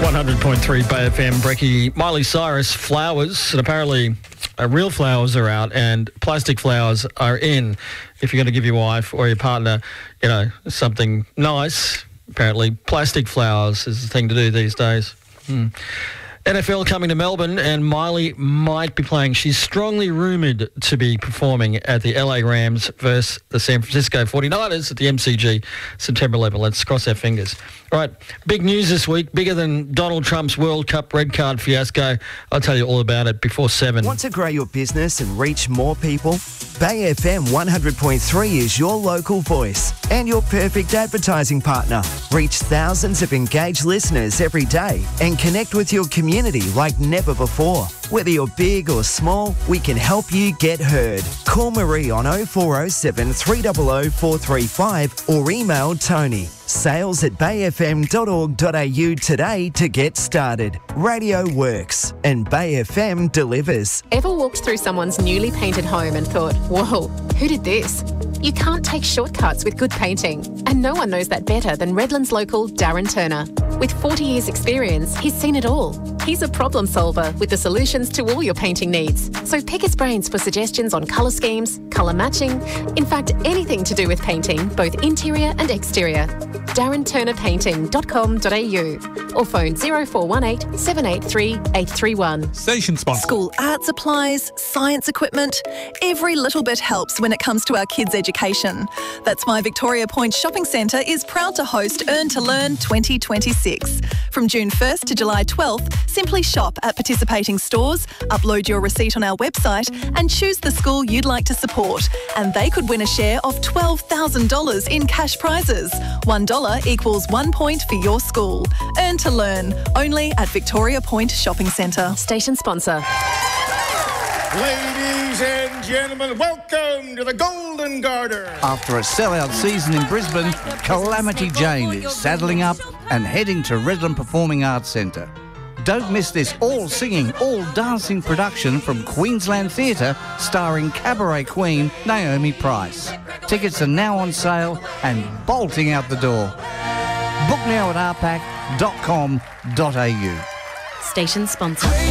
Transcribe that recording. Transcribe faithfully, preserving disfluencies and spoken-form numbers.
one hundred point three Bay F M, Brecky. Miley Cyrus, flowers, and apparently uh, real flowers are out and plastic flowers are in. If you're going to give your wife or your partner, you know, something nice, apparently plastic flowers is the thing to do these days. Hmm. N F L coming to Melbourne and Miley might be playing. She's strongly rumoured to be performing at the L A Rams versus the San Francisco forty-niners at the M C G September eleventh. Let's cross our fingers. All right, big news this week, bigger than Donald Trump's World Cup red card fiasco. I'll tell you all about it before seven. Want to grow your business and reach more people? Bay F M one hundred point three is your local voice and your perfect advertising partner. Reach thousands of engaged listeners every day and connect with your community like never before. Whether you're big or small, we can help you get heard. Call Marie on oh four oh seven, three hundred, four three five or email Tony. Sales at bay f m dot org dot a u today to get started. Radio works and Bay F M delivers. Ever walked through someone's newly painted home and thought, whoa, who did this? You can't take shortcuts with good painting, and no one knows that better than Redlands local Darren Turner. With forty years experience, he's seen it all. He's a problem solver with the solutions to all your painting needs. So pick his brains for suggestions on colour schemes, colour matching, in fact anything to do with painting, both interior and exterior. darren turner painting dot com dot a u or phone oh four one eight, seven eight three, eight three one. Station sponsor. School art supplies, science equipment, every little bit helps when it comes to our kids' education. That's why Victoria Point Shopping Centre is proud to host Earn to Learn twenty twenty-six. From June first to July twelfth, simply shop at participating stores, upload your receipt on our website and choose the school you'd like to support. And they could win a share of twelve thousand dollars in cash prizes. one dollar equals one point for your school. Earn to Learn, only at Victoria Point Shopping Centre. Station sponsor. Ladies and gentlemen, welcome to the Golden Garter. After a sellout season in Brisbane, Calamity Jane is saddling up and heading to Redland Performing Arts Centre. Don't miss this all-singing, all-dancing production from Queensland Theatre starring cabaret queen Naomi Price. Tickets are now on sale and bolting out the door. Book now at r pac dot com dot a u. Station sponsor.